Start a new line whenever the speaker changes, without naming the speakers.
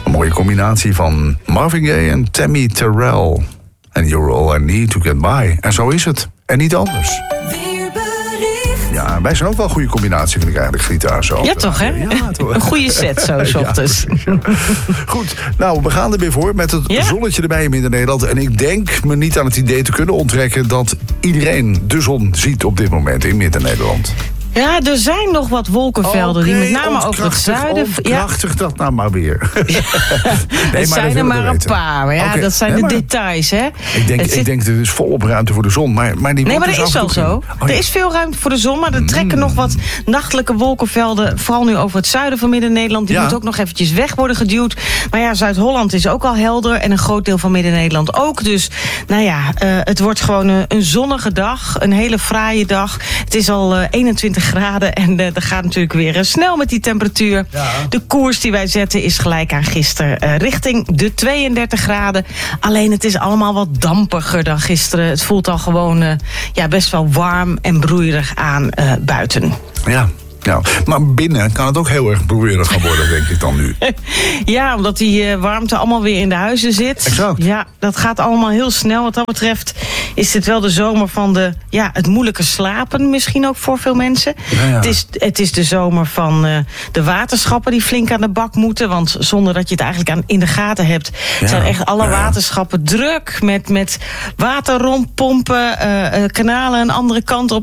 Een mooie combinatie van Marvin Gaye en Tammy Terrell. And you're all I need to get by. En zo is het. En niet anders. Ja, wij zijn ook wel een goede combinatie, vind ik eigenlijk, Grita. Zo.
Ja, toch, hè?
Ja, toch.
Een goede set, zo, 's ochtends.
Ja. Goed, nou, we gaan er weer voor met het zonnetje erbij in Midden-Nederland. En ik denk me niet aan het idee te kunnen onttrekken dat iedereen de zon ziet op dit moment in Midden-Nederland.
Ja, er zijn nog wat wolkenvelden die met name over het zuiden...
Krachtig dat nou maar weer.
Er zijn er maar een paar. Ja, dat zijn de details, hè.
Ik denk er is volop ruimte voor de zon. Maar
er is wel zo. Er is veel ruimte voor de zon, maar er trekken nog wat nachtelijke wolkenvelden. Vooral nu over het zuiden van Midden-Nederland. Die moet ook nog eventjes weg worden geduwd. Maar ja, Zuid-Holland is ook al helder. En een groot deel van Midden-Nederland ook. Dus, het wordt gewoon een zonnige dag. Een hele fraaie dag. Het is al 21 graden en dat gaat natuurlijk weer snel met die temperatuur. Ja. De koers die wij zetten is gelijk aan gisteren richting de 32 graden. Alleen het is allemaal wat dampiger dan gisteren. Het voelt al gewoon best wel warm en broeierig aan buiten.
Ja. Ja, maar binnen kan het ook heel erg broeierig gaan worden, denk ik dan nu.
Ja, omdat die warmte allemaal weer in de huizen zit.
Exact.
Ja, dat gaat allemaal heel snel. Wat dat betreft is dit wel de zomer van het moeilijke slapen misschien ook voor veel mensen. Ja. Het is de zomer van de waterschappen die flink aan de bak moeten. Want zonder dat je het eigenlijk in de gaten hebt, zijn echt alle waterschappen druk met water rondpompen, kanalen een andere kant op